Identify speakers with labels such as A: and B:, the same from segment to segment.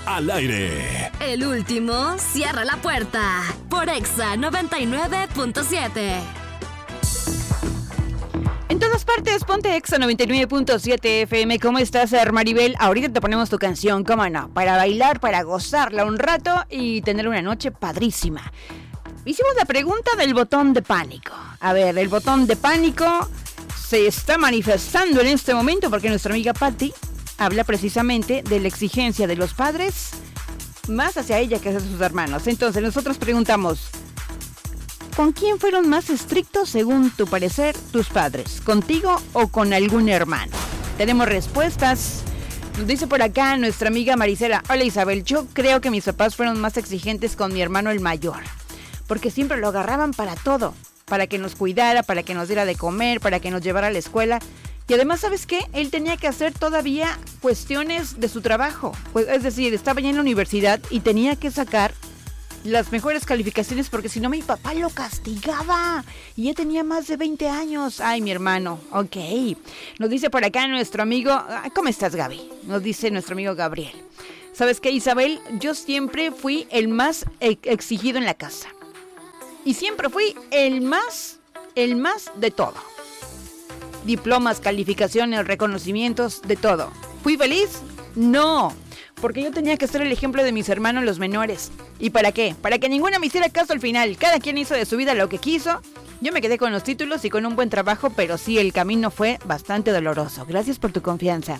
A: al aire.
B: El último cierra la puerta por Exa 99.7.
C: En todas partes, ponte Exa 99.7 FM. ¿Cómo estás, Maribel? Ahorita te ponemos tu canción, cómo no, para bailar, para gozarla un rato y tener una noche padrísima. Hicimos la pregunta del botón de pánico. A ver, el botón de pánico se está manifestando en este momento porque nuestra amiga Patti habla precisamente de la exigencia de los padres más hacia ella que hacia sus hermanos. Entonces nosotros preguntamos, ¿con quién fueron más estrictos según tu parecer tus padres? ¿Contigo o con algún hermano? Tenemos respuestas. Nos dice por acá nuestra amiga Marisela: hola Isabel, yo creo que mis papás fueron más exigentes con mi hermano el mayor, porque siempre lo agarraban para todo, para que nos cuidara, para que nos diera de comer, para que nos llevara a la escuela. Y además, ¿sabes qué? Él tenía que hacer todavía cuestiones de su trabajo. Pues, es decir, estaba ya en la universidad y tenía que sacar las mejores calificaciones porque si no mi papá lo castigaba. Y ya tenía más de 20 años. Ay, mi hermano. Ok. Nos dice por acá nuestro amigo... ¿Cómo estás, Gaby? Nos dice nuestro amigo Gabriel. ¿Sabes qué, Isabel? Yo siempre fui el más exigido en la casa. Y siempre fui el más de todo. Diplomas, calificaciones, reconocimientos, de todo. ¿Fui feliz? No, porque yo tenía que ser el ejemplo de mis hermanos los menores. ¿Y para qué? Para que ninguno me hiciera caso al final. Cada quien hizo de su vida lo que quiso. Yo me quedé con los títulos y con un buen trabajo, pero sí, el camino fue bastante doloroso. Gracias por tu confianza.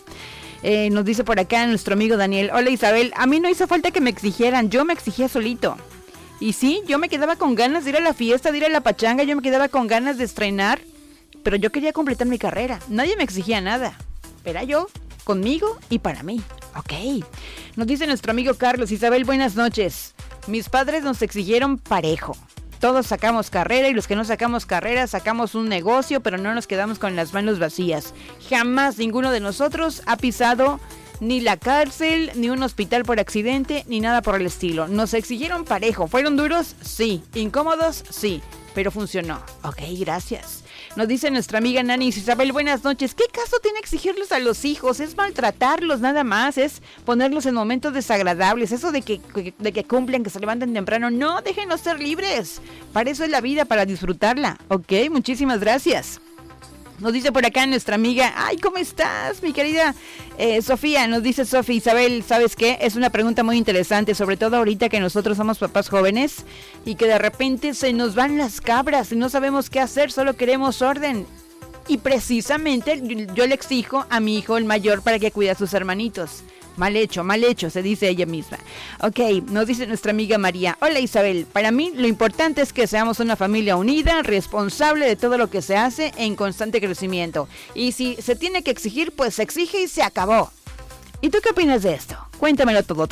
C: Nos dice por acá nuestro amigo Daniel: hola Isabel, a mí no hizo falta que me exigieran, yo me exigía solito. Y sí, yo me quedaba con ganas de ir a la fiesta, de ir a la pachanga, yo me quedaba con ganas de estrenar, pero yo quería completar mi carrera. Nadie me exigía nada. Era yo, conmigo y para mí. Ok. Nos dice nuestro amigo Carlos: Isabel, buenas noches. Mis padres nos exigieron parejo. Todos sacamos carrera y los que no sacamos carrera sacamos un negocio, pero no nos quedamos con las manos vacías. Jamás ninguno de nosotros ha pisado ni la cárcel, ni un hospital por accidente, ni nada por el estilo. Nos exigieron parejo. ¿Fueron duros? Sí. ¿Incómodos? Sí. Pero funcionó. Ok, gracias. Nos dice nuestra amiga Nani: Isabel, buenas noches. ¿Qué caso tiene exigirles a los hijos? Es maltratarlos nada más, es ponerlos en momentos desagradables. Eso de que cumplen, que se levanten temprano. No, déjenlos ser libres. Para eso es la vida, para disfrutarla. Ok, muchísimas gracias. Nos dice por acá nuestra amiga: ay, ¿cómo estás, mi querida Sofía? Nos dice Sofía: Isabel, ¿sabes qué? Es una pregunta muy interesante, sobre todo ahorita que nosotros somos papás jóvenes y que de repente se nos van las cabras y no sabemos qué hacer, solo queremos orden. Y precisamente yo le exijo a mi hijo el mayor para que cuide a sus hermanitos. Mal hecho, se dice ella misma. Ok, nos dice nuestra amiga María: hola Isabel, para mí lo importante es que seamos una familia unida, responsable de todo lo que se hace, en constante crecimiento. Y si se tiene que exigir, pues se exige y se acabó. ¿Y tú qué opinas de esto? Cuéntamelo todo,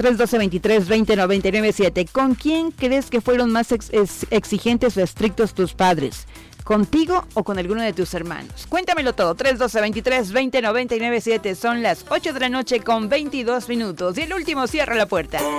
C: 312-23-20-99-7. ¿Con quién crees que fueron más exigentes o estrictos tus padres? ¿Contigo o con alguno de tus hermanos? Cuéntamelo todo, 312-23-20-99-7. Son las 8 de la noche con 22 minutos. Y el último cierra la puerta.